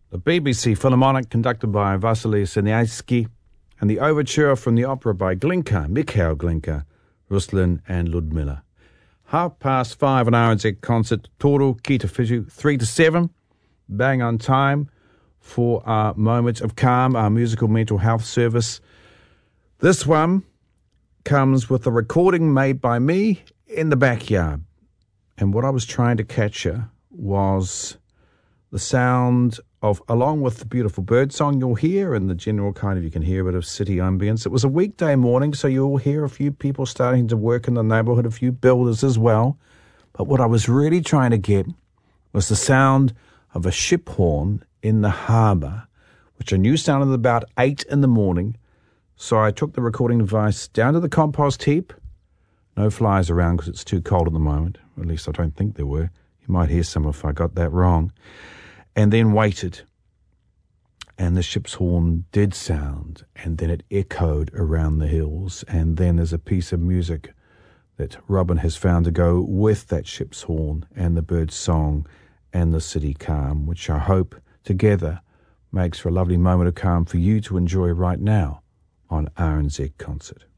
The BBC Philharmonic, conducted by Vasily Siniatsky, and the overture from the opera by Glinka, Mikhail Glinka, Ruslan and Ludmilla. 5:30 an RNZ concert, Toru Kitafizu, 3 to 7, bang on time for our Moments of Calm, our musical mental health service. This one comes with a recording made by me in the backyard. And what I was trying to capture was the sound of, along with the beautiful bird song you'll hear and the general kind of, you can hear a bit of city ambience. It was a weekday morning, so you'll hear a few people starting to work in the neighborhood, a few builders as well. But what I was really trying to get was the sound of a ship horn in the harbour, which I knew sounded about 8 in the morning. So I took the recording device down to the compost heap. No flies around because it's too cold at the moment. Or at least I don't think there were. You might hear some if I got that wrong. And then waited. And the ship's horn did sound. And then it echoed around the hills. And then there's a piece of music that Robin has found to go with that ship's horn and the bird's song and the city calm, which I hope together makes for a lovely moment of calm for you to enjoy right now on RNZ Concert.